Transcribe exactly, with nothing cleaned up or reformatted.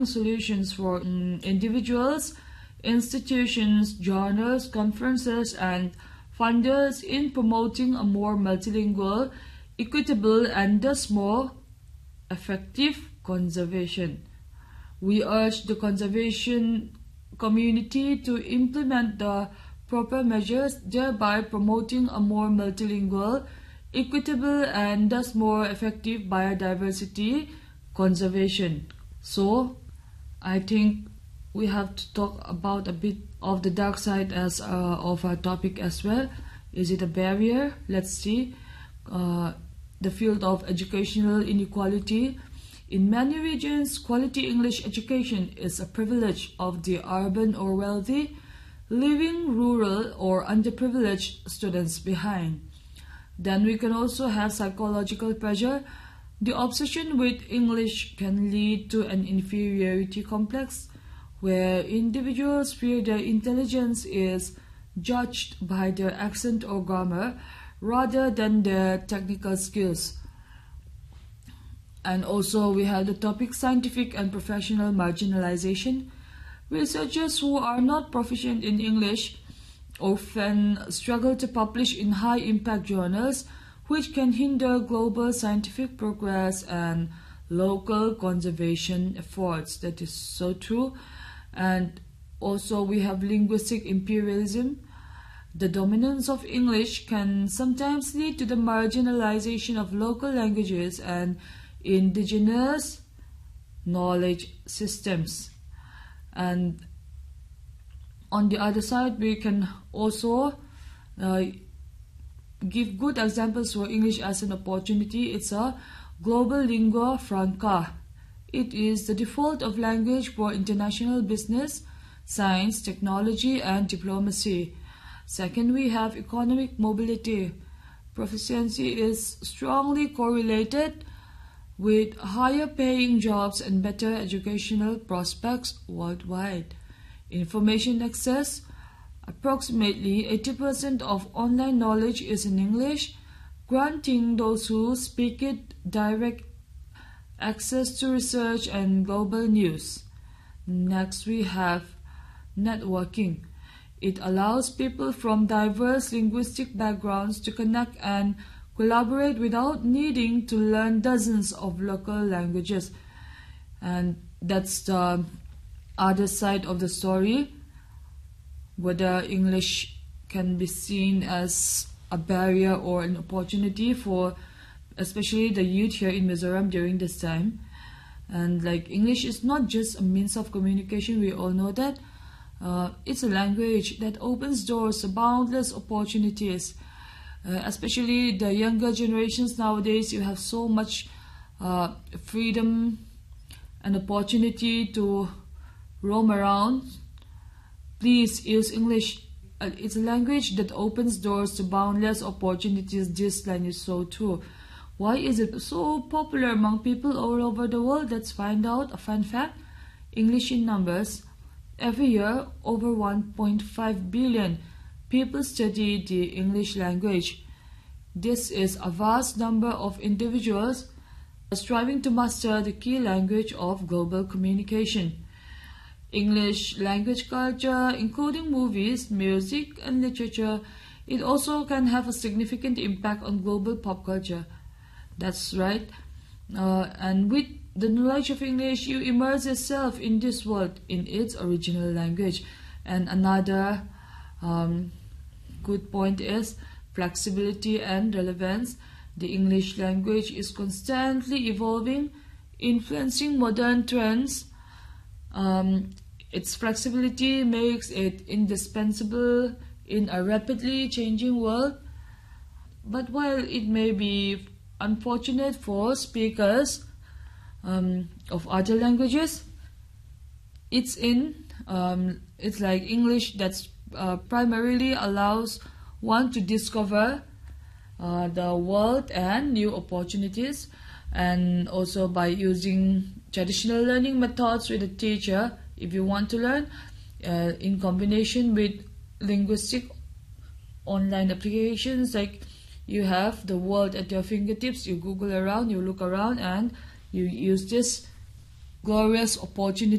solutions for um, individuals, institutions, journals, conferences, and funders in promoting a more multilingual, equitable, and thus more effective conservation. We urge the conservation community to implement the proper measures, thereby promoting a more multilingual, equitable, and thus more effective biodiversity conservation. So, I think we have to talk about a bit of the dark side as uh, of our topic as well. Is it a barrier? Let's see. Uh, the field of educational inequality. In many regions, quality English education is a privilege of the urban or wealthy, leaving rural or underprivileged students behind. Then we can also have psychological pressure. The obsession with English can lead to an inferiority complex, where individuals fear their intelligence is judged by their accent or grammar rather than their technical skills. And also we have the topic scientific and professional marginalization. Researchers who are not proficient in English often struggle to publish in high-impact journals, which can hinder global scientific progress and local conservation efforts. That is so true. And also we have linguistic imperialism. The dominance of English can sometimes lead to the marginalization of local languages and indigenous knowledge systems. And on the other side, we can also uh, give good examples for English as an opportunity. It's a global lingua franca. It is the default of language for international business, science, technology, and diplomacy. Second, we have economic mobility. Proficiency is strongly correlated with higher paying jobs and better educational prospects worldwide. Information access. Approximately eighty percent of online knowledge is in English, granting those who speak it direct access to research and global news. Next, we have networking. It allows people from diverse linguistic backgrounds to connect and collaborate without needing to learn dozens of local languages. And that's the other side of the story, whether English can be seen as a barrier or an opportunity for especially the youth here in Mizoram during this time. And like English is not just a means of communication, we all know that. Uh, it's a language that opens doors to boundless opportunities. Uh, especially the younger generations nowadays, you have so much uh, freedom and opportunity to roam around. Please use English. Uh, it's a language that opens doors to boundless opportunities. This line is so true. Why is it so popular among people all over the world? Let's find out. A fun fact. English in numbers. Every year, over one point five billion people study the English language. This is a vast number of individuals striving to master the key language of global communication. English language culture, including movies, music, and literature, it also can have a significant impact on global pop culture. That's right. Uh, and with the knowledge of English, you immerse yourself in this world in its original language. And another um, good point is flexibility and relevance. The English language is constantly evolving, influencing modern trends. Um, its flexibility makes it indispensable in a rapidly changing world. But while it may be unfortunate for speakers um, of other languages, it's in um, it's like English that's uh, primarily allows one to discover uh, the world and new opportunities, and also by using traditional learning methods with a teacher if you want to learn, uh, in combination with linguistic online applications. Like you have the world at your fingertips, you Google around, you look around, and you use this glorious opportunity